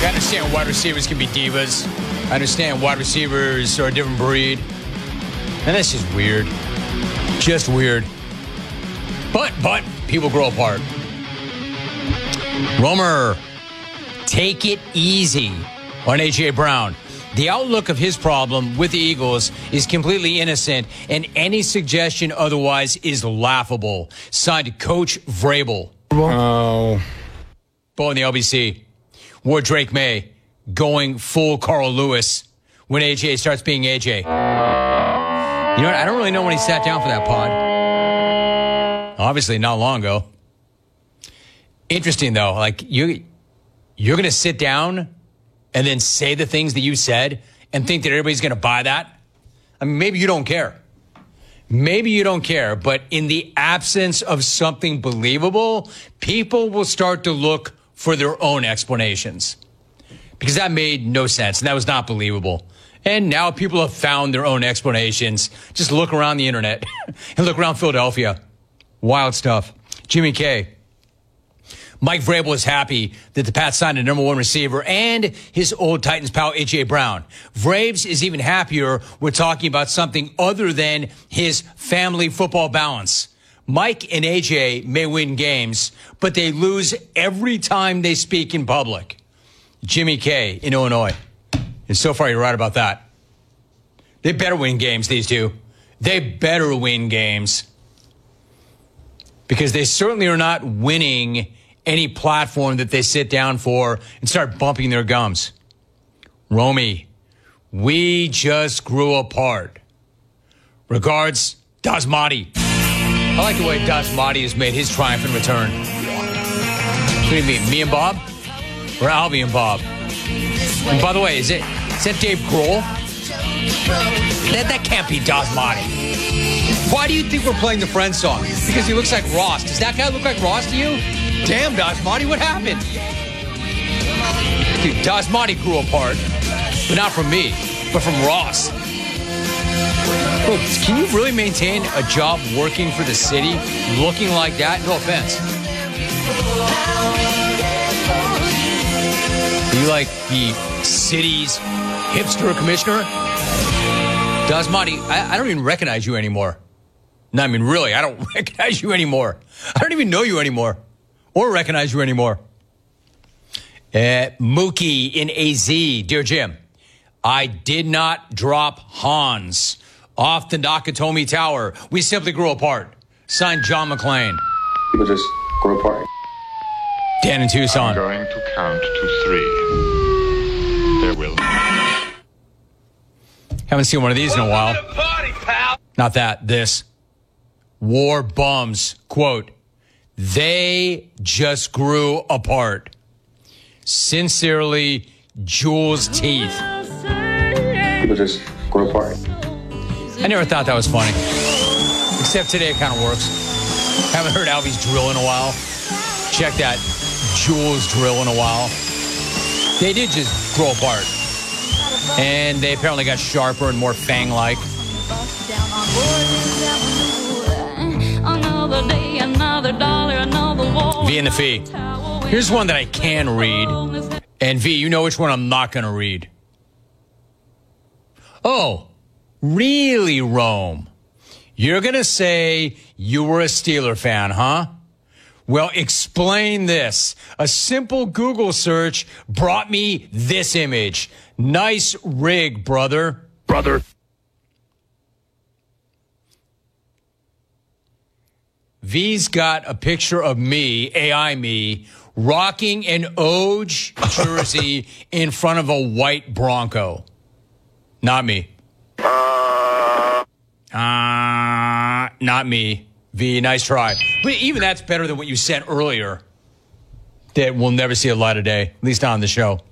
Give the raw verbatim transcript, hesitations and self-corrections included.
I understand wide receivers can be divas. I understand wide receivers are a different breed. And that's just weird. Just weird. But, but, people grow apart. Romer, take it easy on A J Brown. The outlook of his problem with the Eagles is completely innocent, and any suggestion otherwise is laughable. Signed, Coach Vrabel. Oh. Bo in the L B C. Ward Drake May going full Carl Lewis when A J starts being A J. You know what? I don't really know when he sat down for that pod. Obviously, not long ago. Interesting, though. Like, you, you're going to sit down and then say the things that you said and think that everybody's going to buy that? I mean, maybe you don't care. Maybe you don't care, but in the absence of something believable, people will start to look for their own explanations. Because that made no sense, and that was not believable. And now people have found their own explanations. Just look around the internet and look around Philadelphia. Wild stuff. Jimmy K. Mike Vrabel is happy that the Pats signed a number one receiver and his old Titans pal, A J Brown. Vrabes is even happier we're talking about something other than his family football balance. Mike and A J may win games, but they lose every time they speak in public. Jimmy K in Illinois. And so far, you're right about that. They better win games, these two. They better win games. Because they certainly are not winning any platform that they sit down for and start bumping their gums. Romy, we just grew apart. Regards, Dasmati. I like the way Dasmati has made his triumphant return. What do you mean, me and Bob? Or Albie and Bob? And by the way, is it is that Dave Grohl? That, that can't be Dasmati. Why do you think we're playing the Friends song? Because he looks like Ross. Does that guy look like Ross to you? Damn, Dasmati, what happened? Dude, Dasmati grew apart. But not from me, but from Ross. Bro, can you really maintain a job working for the city looking like that? No offense. Are you like the city's hipster commissioner? Dasmati, I, I don't even recognize you anymore. No, I mean, really, I don't recognize you anymore. I don't even know you anymore. Or recognize you anymore. Uh, Mookie in A Z. Dear Jim, I did not drop Hans off the Nakatomi Tower. We simply grew apart. Signed, John McClane. People just grow apart. Dan in Tucson. I'm going to count to three. There will. Haven't seen one of these in a while. Party, pal. Not that, this. War bums. Quote, they just grew apart. Sincerely, Jules Teeth. People just grow apart. I never thought that was funny. Except today it kind of works. Haven't heard Albie's drill in a while. Check that Jules drill in a while. They did just grow apart. And they apparently got sharper and more fang-like. V and the Fee. Here's one that I can read. And V, you know which one I'm not going to read. Oh, really, Rome? You're going to say you were a Steeler fan, huh? Well, explain this. A simple Google search brought me this image. Nice rig, brother. Brother. V's got a picture of me, A I me, rocking an Oj jersey in front of a white Bronco. Not me. Uh, not me. V, nice try. But even that's better than what you sent earlier. That will never see a light of day, at least not on the show.